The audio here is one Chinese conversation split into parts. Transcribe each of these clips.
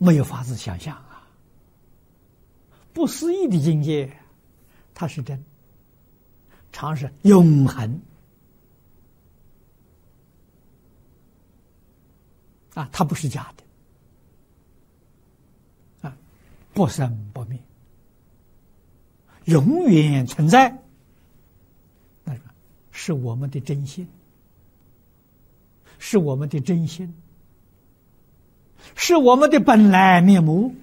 没有法子想象啊！不思议的境界，它是真，常是永恒啊，它不是假的啊，不生不灭，永远存在。那是我们的真心，是我们的真心，是我们的本来面目。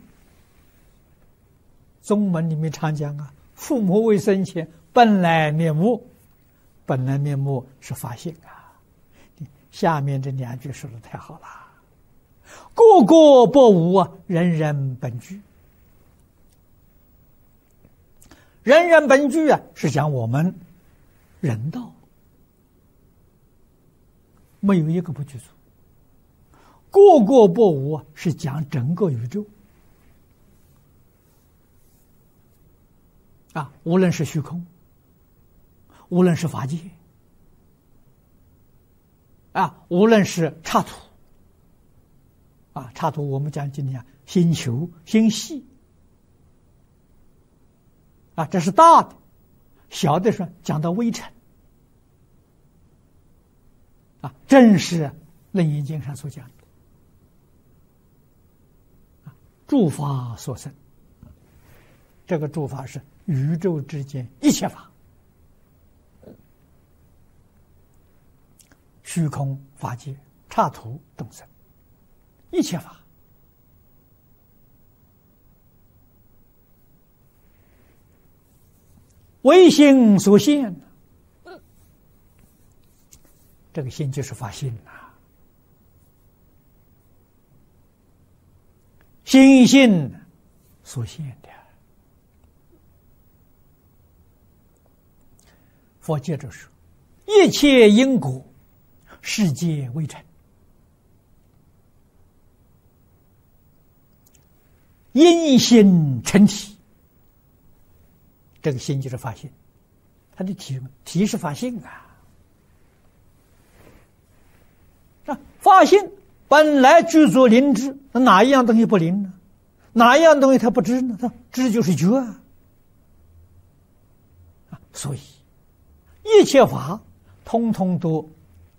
宗门里面常讲啊，父母未生前本来面目，本来面目是法性啊。下面这两句说的太好了，个个不无啊，人人本具。人人本具啊，是讲我们人道没有一个不具足，个个不无啊，是讲整个宇宙啊，无论是虚空，无论是法界啊，无论是刹土啊，刹土我们讲今天讲星球、星系啊，这是大的，小的说讲到微尘啊，正是《楞严经》上所讲的诸法所生。这个诸法是宇宙之间一切法，虚空、法界、刹土、众生，一切法。唯心所现，这个心就是法性啊，心性所现的。佛接着说：一切因果，世界微尘，因心成体。这个心就是法性，它的体是法性啊。法性本来具足灵智，哪一样东西不灵呢？哪一样东西它不知呢？它知就是觉啊。所以一切法通通都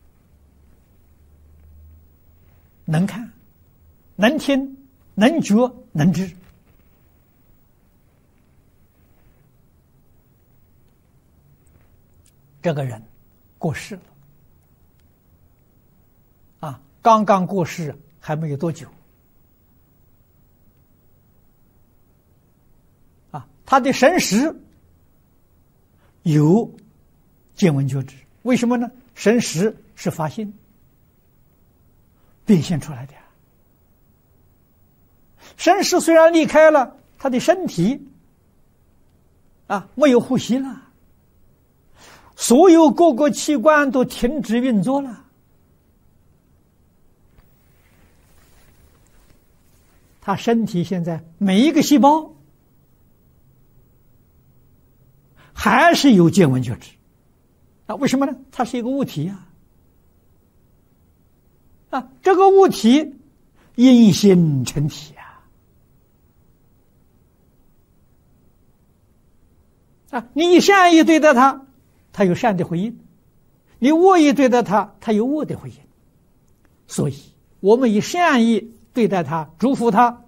能看、能听、能觉、能知。这个人过世了啊，刚刚过世还没有多久啊，他的神识有见闻觉知，为什么呢？神识是法性变现出来的。神识虽然离开了，他的身体啊没有呼吸了，所有各个器官都停止运作了，他身体现在每一个细胞还是有见闻觉知啊？为什么呢？它是一个物体啊！这个物体因心成体你善意对待它，它有善的回应；你恶意对待它，它有恶的回应。所以我们以善意对待它，祝福它，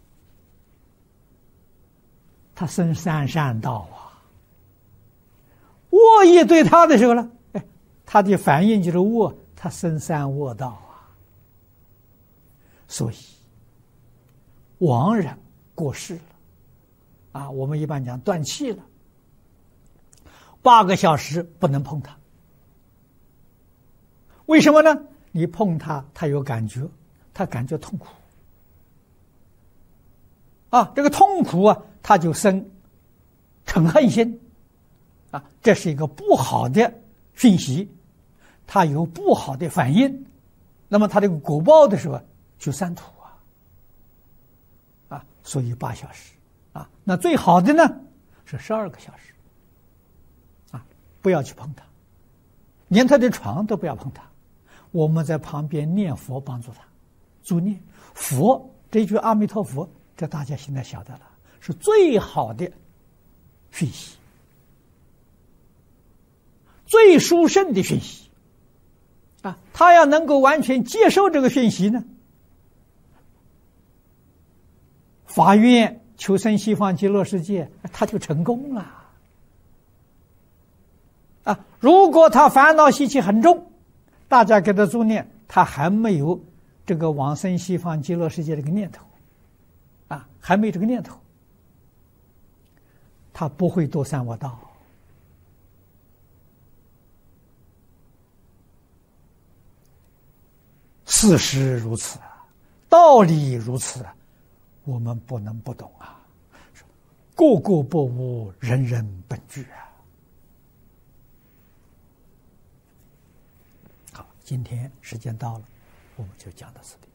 它生三善道啊。恶意对它的时候呢，它的反应就是恶，它生三恶道啊。所以亡人过世了我们一般讲断气了，8个小时不能碰它。为什么呢？你碰它，它有感觉，它感觉痛苦这个痛苦它就生嗔恨心这是一个不好的讯息，它有不好的反应，那么它这个果报的时候就三途所以8小时那最好的呢是12个小时不要去碰它，连他的床都不要碰它。我们在旁边念佛，帮助他助念。佛这句阿弥陀佛，这大家现在晓得了，是最好的讯息，最殊胜的讯息啊！他要能够完全接受这个讯息呢，发愿求生西方极乐世界，他就成功了啊！如果他烦恼习气很重，大家给他助念，他还没有这个往生西方极乐世界这个念头啊，还没这个念头，他不会堕三恶道。事实如此，道理如此，我们不能不懂啊！个个不无，人人本具啊！好，今天时间到了，我们就讲到此地。